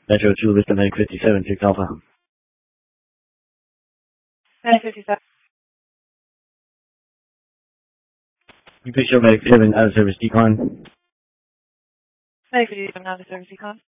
Metro 2, Vista Medic 57, 6 Alpha. Medic 57. Picture Medic 7, out of service decon. Medic 57, out of service decon.